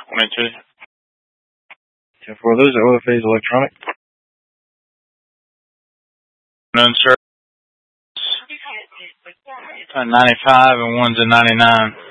22. 10-4, those are OFA's electronic. None, sir. 95 and one's a 99.